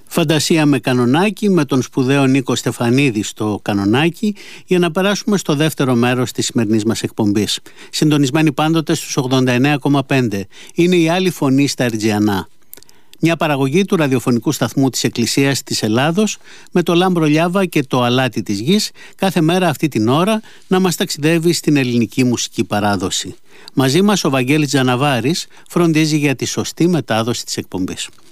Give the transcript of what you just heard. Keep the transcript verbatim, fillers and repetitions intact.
Φαντασία με κανονάκι, με τον σπουδαίο Νίκο Στεφανίδη στο κανονάκι, για να περάσουμε στο δεύτερο μέρος της σημερινής μας εκπομπής. Συντονισμένοι πάντοτε στους ογδόντα εννέα κόμμα πέντε. Είναι η άλλη φωνή στα Ερτζιανά. Μια παραγωγή του ραδιοφωνικού σταθμού της Εκκλησίας της Ελλάδος, με το Λάμπρο Λιάβα και το Αλάτι της Γης, κάθε μέρα αυτή την ώρα να μας ταξιδεύει στην ελληνική μουσική παράδοση. Μαζί μας ο Βαγγέλης Τζαναβάρης φροντίζει για τη σωστή μετάδοση της εκπομπής.